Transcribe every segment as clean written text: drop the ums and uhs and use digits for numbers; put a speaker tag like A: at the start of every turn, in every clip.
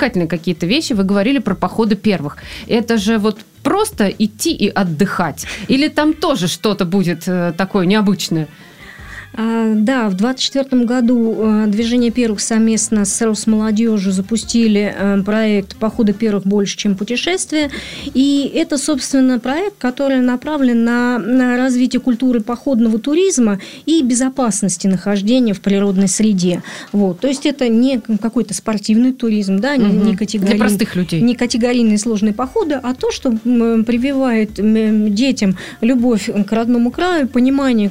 A: развлекательные какие-то вещи. Вы говорили про походы первых. Это же вот просто идти и отдыхать? Или там тоже что-то будет такое необычное?
B: Да, в 2024 году движение первых совместно с Росмолодежью запустили проект «Походы первых больше, чем путешествия». И это, собственно, проект, который направлен на развитие культуры походного туризма и безопасности нахождения в природной среде. Вот. То есть это не какой-то спортивный туризм, да, не категорийный, для простых людей. Не категорийные сложные походы, а то, что прививает детям любовь к родному краю, понимание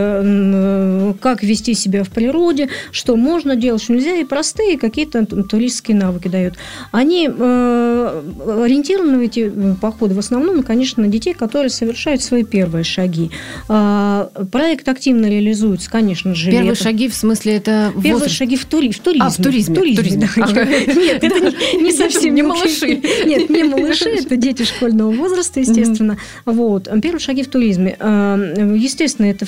B: как вести себя в природе, что можно делать, что нельзя, и простые какие-то туристские навыки дают. Они ориентированы в эти походы в основном, конечно, на детей, которые совершают свои первые шаги. Проект активно реализуется, конечно же.
A: Первые шаги, в смысле, это возраст?
B: Первые шаги в туризме.
A: В туризме.
B: Да. Нет, это не совсем
A: не малыши.
B: Нет, не малыши, это дети школьного возраста, естественно. Вот. Первые шаги в туризме. Естественно, это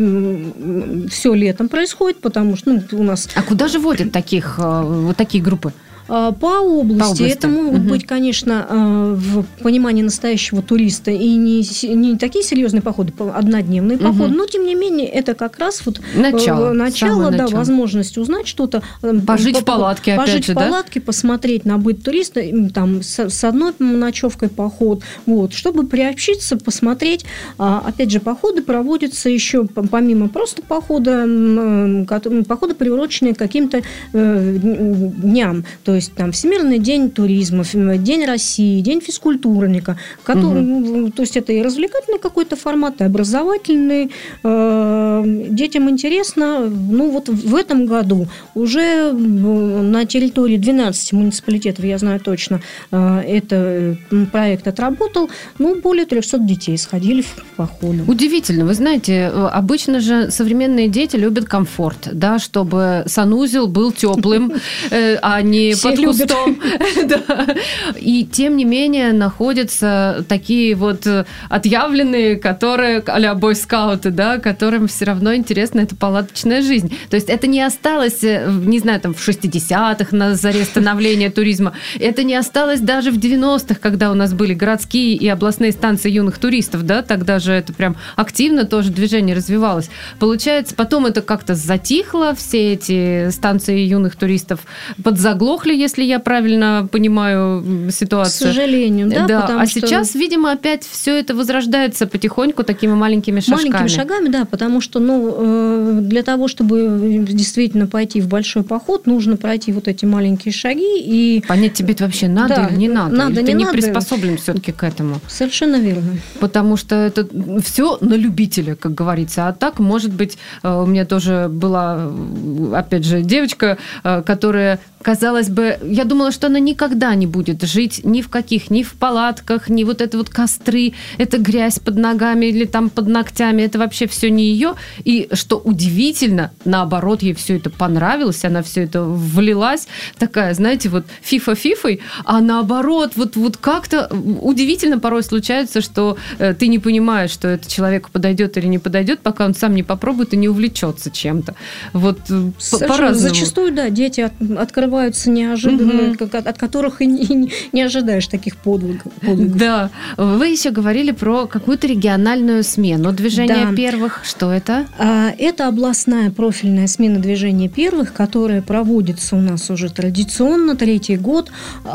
B: все летом происходит, потому что у нас...
A: А куда же водят вот такие группы?
B: По области. Это могут быть, конечно, в понимании настоящего туриста и не такие серьезные походы, однодневные походы, но, тем не менее, это как раз вот начало, да, возможность узнать что-то.
A: Пожить в палатке, опять же,
B: пожить в палатке, посмотреть на быт туриста, там, с одной ночевкой поход, вот, чтобы приобщиться, посмотреть. Опять же, походы проводятся еще, помимо просто похода, походы приуроченные к каким-то дням. То есть там Всемирный день туризма, День России, День физкультурника, который, то есть это и развлекательный какой-то формат, и образовательный. Детям интересно. Вот в этом году уже на территории 12 муниципалитетов, я знаю точно, этот проект отработал. Более 300 детей сходили в походы.
A: Удивительно. Вы знаете, обычно же современные дети любят комфорт, да, чтобы санузел был теплым, а не под кустом. Да. И тем не менее находятся такие вот отъявленные, которые а-ля бойскауты, да, которым все равно интересна эта палаточная жизнь. То есть это не осталось, не знаю, там в 60-х на заре становления туризма. Это не осталось даже в 90-х, когда у нас были городские и областные станции юных туристов, да, тогда же это прям активно тоже движение развивалось. Получается, потом это как-то затихло, все эти станции юных туристов подзаглохли, если я правильно понимаю ситуацию.
B: К сожалению, да.
A: А сейчас, видимо, опять все это возрождается потихоньку такими маленькими шажками.
B: Маленькими шагами, да, потому что, для того, чтобы действительно пойти в большой поход, нужно пройти вот эти маленькие шаги и...
A: Понять, тебе это вообще надо или не надо?
B: Надо,
A: или ты не
B: надо.
A: Приспособлен все-таки к этому?
B: Совершенно верно.
A: Потому что это все на любителя, как говорится. А так, может быть, у меня тоже была, опять же, девочка, которая, казалось бы, я думала, что она никогда не будет жить ни в палатках, ни вот это вот костры, это грязь под ногами или там под ногтями, это вообще все не ее. И что удивительно, наоборот, ей все это понравилось, она все это влилась, такая, знаете, вот фифой, а наоборот, вот как-то удивительно порой случается, что ты не понимаешь, что это человеку подойдет или не подойдет, пока он сам не попробует и не увлечется чем-то. Вот по-разному.
B: Зачастую, да, дети открываются неожиданно, от которых и не ожидаешь таких подвигов.
A: Да. Вы еще говорили про какую-то региональную смену движения первых. Что это?
B: Это областная профильная смена движения первых, которая проводится у нас уже традиционно, 3-й год.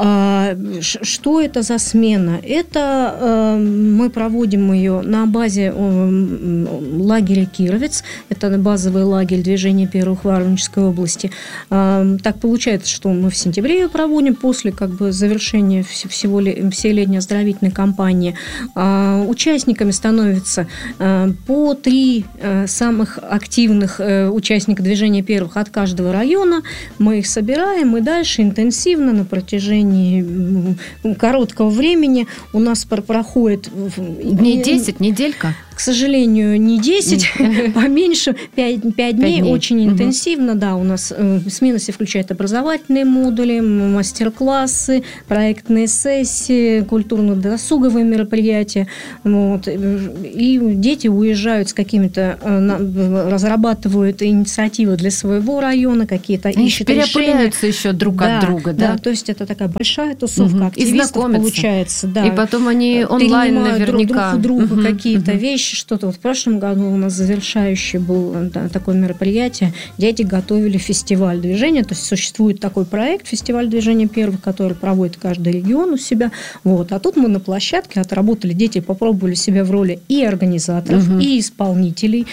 B: Что это за смена? Это мы проводим ее на базе лагеря Кировец. Это базовый лагерь движения первых в Воронежской области. Так получается, что мы в сентябре ее проводим после завершения всей летней оздоровительной кампании. Участниками становятся по 3 самых активных участника движения первых от каждого района. Мы их собираем, и дальше интенсивно на протяжении короткого времени у нас проходит...
A: Дней 10, неделька?
B: К сожалению, не 10, поменьше, 5 дней, очень интенсивно. Да, у нас смена все включает образовательные модули, модули, мастер-классы, проектные сессии, культурно-досуговые мероприятия. Вот. И дети уезжают с какими-то, разрабатывают инициативы для своего района, какие-то ищут решения.
A: Переопыляются еще друг от друга.
B: Да, то есть это такая большая тусовка активистов получается. Да.
A: И потом они онлайн наверняка.
B: Друг у друга какие-то вещи, что-то. Вот в прошлом году у нас завершающий был такое мероприятие. Дети готовили фестиваль движения, то есть существует такой проект «Фестиваль движения первых», который проводит каждый регион у себя. Вот. А тут мы на площадке отработали, дети попробовали себя в роли и организаторов, и исполнителей.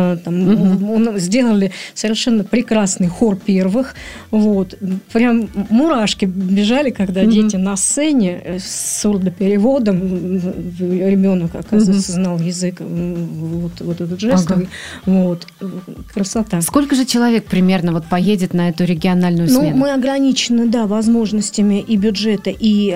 B: Сделали совершенно прекрасный хор первых. Вот. Прям мурашки бежали, когда дети на сцене с сурдопереводом. Ребенок, оказывается, знал язык вот этот жестовый. Вот. Красота.
A: Сколько же человек примерно поедет на эту региональную смену?
B: Мы ограничены, возможностями и бюджета, и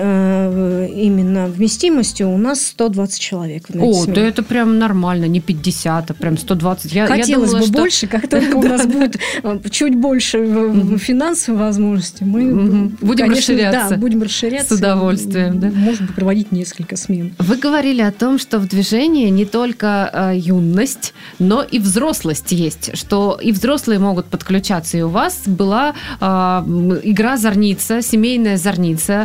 B: именно вместимостью. У нас 120 человек.
A: Да это прям нормально, не 50, а прям 120.
B: Хотелось бы больше, как только у нас будет чуть больше финансовой возможности, мы
A: будем расширяться.
B: Да, будем расширяться.
A: С удовольствием.
B: Может быть, проводить несколько смен.
A: Вы говорили о том, что в движении не только юность, но и взрослость есть, что и взрослые могут подключаться. И у вас была игра «Зорница», семейная «Зорница»,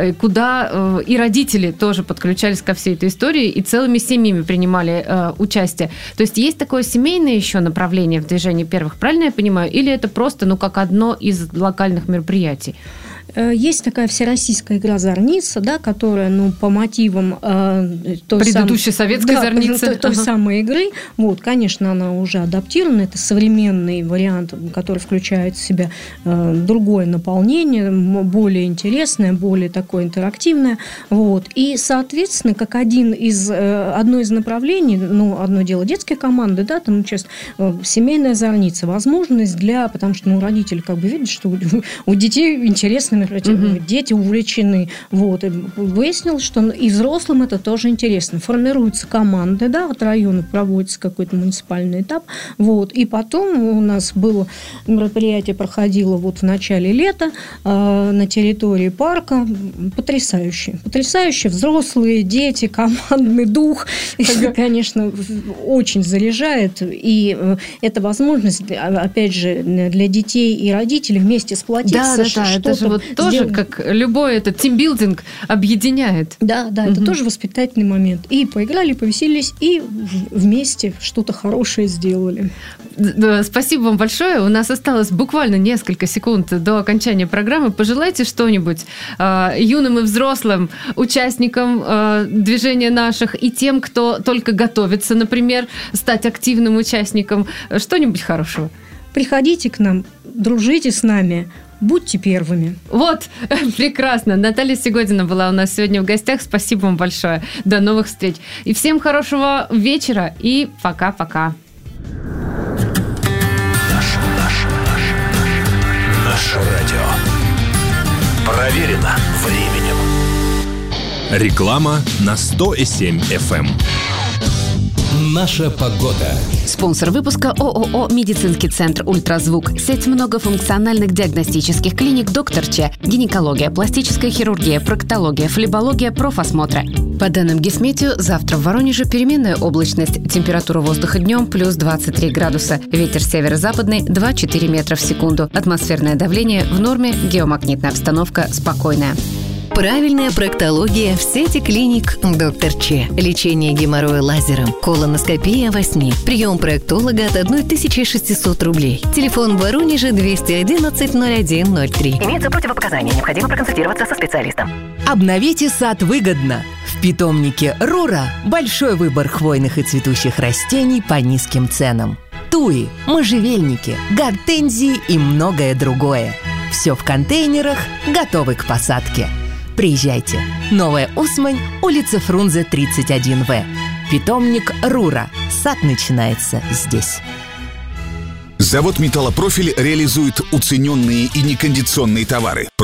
A: куда и родители тоже подключались ко всей этой истории и целыми семьями принимали участие. То есть есть такое семейное еще направление в движении первых, правильно я понимаю? Или это просто как одно из локальных мероприятий?
B: Есть такая всероссийская игра «Зорница», которая, по мотивам
A: предыдущей советской «Зорницы».
B: Той самой игры. Вот, конечно, она уже адаптирована. Это современный вариант, который включает в себя другое наполнение, более интересное, более такое интерактивное. Вот. И, соответственно, как одно из направлений, одно дело детские команды, там сейчас семейная «Зорница», возможность потому что родители видят, что у детей интересно, дети увлечены. Вот. И выяснилось, что и взрослым это тоже интересно. Формируются команды, от района проводится какой-то муниципальный этап. Вот. И потом у нас было мероприятие, проходило в начале лета на территории парка. Потрясающе. Потрясающе. Взрослые, дети, командный дух. Конечно, очень заряжает. И это возможность, опять же, для детей и родителей вместе сплотиться.
A: Да, это же тоже, как любой этот тимбилдинг, объединяет.
B: Да, это тоже воспитательный момент. И поиграли, повеселились, и вместе что-то хорошее сделали.
A: Спасибо вам большое. У нас осталось буквально несколько секунд до окончания программы. Пожелайте что-нибудь юным и взрослым участникам движения наших и тем, кто только готовится, например, стать активным участником. Что-нибудь хорошего.
B: Приходите к нам, дружите с нами. Будьте первыми.
A: Вот, прекрасно. Наталья Сегодина была у нас сегодня в гостях. Спасибо вам большое. До новых встреч. И всем хорошего вечера и пока-пока.
C: Наше радио. Проверено временем. Реклама на 100,7 FM. Наша погода.
A: Спонсор выпуска ООО «Медицинский центр Ультразвук». Сеть многофункциональных диагностических клиник «Доктор Ч». Гинекология, пластическая хирургия, проктология, флебология, профосмотра. По данным Гисметео, завтра в Воронеже переменная облачность. Температура воздуха днем плюс 23 градуса. Ветер северо-западный 2-4 метра в секунду. Атмосферное давление в норме, геомагнитная обстановка спокойная.
D: Правильная проктология в сети клиник «Доктор Ч». Лечение геморроя лазером, колоноскопия во сне. Прием проктолога от 1600 рублей. Телефон в Воронеже 211 0103.
E: Имеются противопоказания. Необходимо проконсультироваться со специалистом.
F: Обновите сад выгодно. В питомнике «Рура» большой выбор хвойных и цветущих растений по низким ценам. Туи, можжевельники, гортензии и многое другое. Все в контейнерах, готовы к посадке. Приезжайте. Новая Усмань, улица Фрунзе, 31В. Питомник «Рура». Сад начинается здесь.
G: Завод «Металлопрофиль» реализует уцененные и некондиционные товары.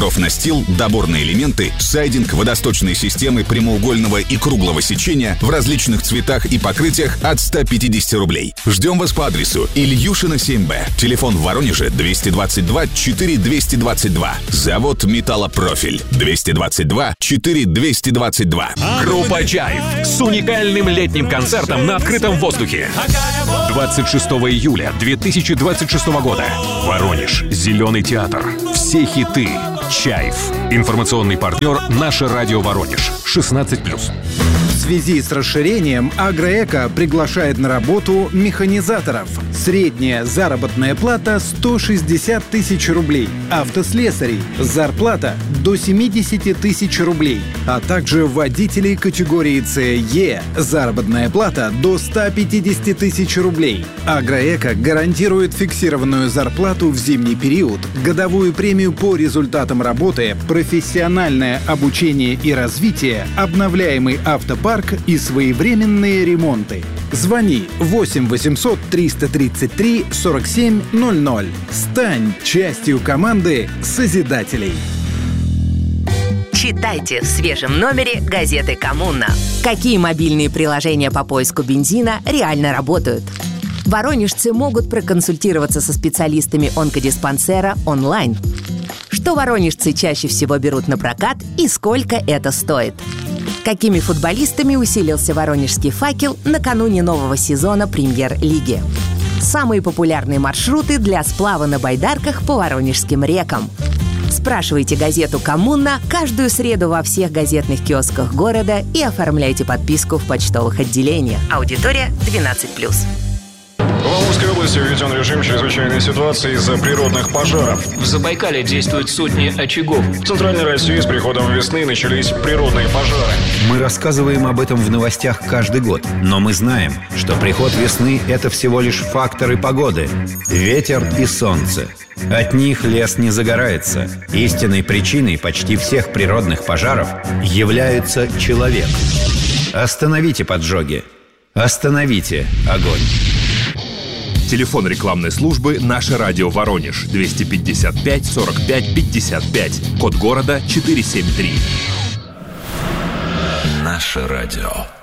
C: Профнастил, доборные элементы, сайдинг, водосточные системы прямоугольного и круглого сечения в различных цветах и покрытиях от 150 рублей. Ждем вас по адресу Ильюшина 7Б. Телефон в Воронеже 222 4 222. Завод «Металлопрофиль» 222 4 222.
G: Группа «Чайф» с уникальным летним концертом на открытом воздухе. 26 июля 2026 года. Воронеж. Зеленый театр. Все хиты. «Чайф». Информационный партнер «Наше радио Воронеж». 16+.
H: В связи с расширением «Агроэко» приглашает на работу механизаторов. Средняя заработная плата 160 тысяч рублей. Автослесарей зарплата до 70 тысяч рублей. А также водителей категории С-Е заработная плата до 150 тысяч рублей. «Агроэко» гарантирует фиксированную зарплату в зимний период, годовую премию по результатам работы, профессиональное обучение и развитие, обновляемый автопарк и своевременные ремонты. Звони 8 800 333 47 00. Стань частью команды созидателей.
F: Читайте в свежем номере газеты «Коммуна». Какие мобильные приложения по поиску бензина реально работают? Воронежцы могут проконсультироваться со специалистами онкодиспансера онлайн. Что воронежцы чаще всего берут на прокат и сколько это стоит? Какими футболистами усилился воронежский «Факел» накануне нового сезона Премьер-лиги? Самые популярные маршруты для сплава на байдарках по воронежским рекам. Спрашивайте газету «Коммуна» каждую среду во всех газетных киосках города и оформляйте подписку в почтовых отделениях. Аудитория 12+.
I: В Амурской области введен режим чрезвычайной ситуации из-за природных пожаров.
J: В Забайкале действуют сотни очагов.
I: В Центральной России с приходом весны начались природные пожары.
K: Мы рассказываем об этом в новостях каждый год, но мы знаем, что приход весны – это всего лишь факторы погоды. Ветер и солнце. От них лес не загорается. Истинной причиной почти всех природных пожаров является человек. Остановите поджоги. Остановите огонь.
C: Телефон рекламной службы «Наше радио Воронеж» 255 45 55. Код города 473. Наше радио.